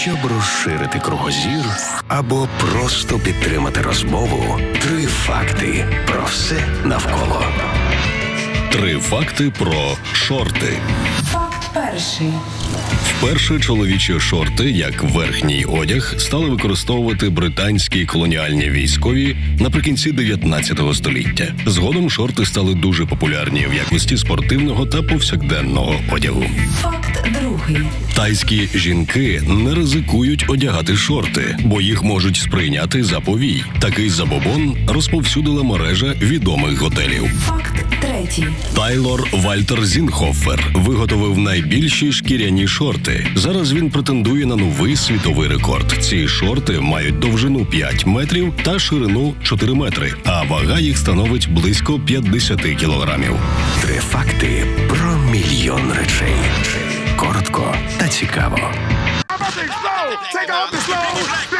Щоб розширити кругозір або просто підтримати розмову, 3 факти про все навколо. 3 факти про шорти. Факт перший. Вперше чоловічі шорти, як верхній одяг, стали використовувати британські колоніальні військові наприкінці 19 століття. Згодом шорти стали дуже популярні в якості спортивного та повсякденного одягу. Факт другий. Тайські жінки не ризикують одягати шорти, бо їх можуть сприйняти за повій. Такий забобон розповсюдила мережа відомих готелів. Факт третій. Тайлор Вальтер Зінхофер виготовив найбільші шкіряні шорти. Зараз він претендує на новий світовий рекорд. Ці шорти мають довжину 5 метрів та ширину 4 метри, а вага їх становить близько 50 кілограмів. 3 факти про мільйон речей. Коротко та цікаво.